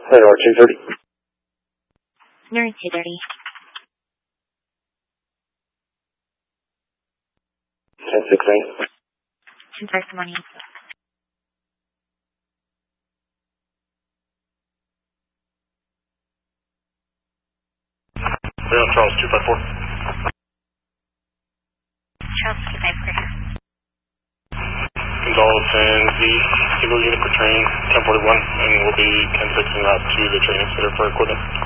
North 230. North 230. 10-6-8. 10-5, good morning. We're on Charles 254. Charles 254. Gonzales and East, single unit for train 1041, and we'll be 10-6 en route to the training center for equipment.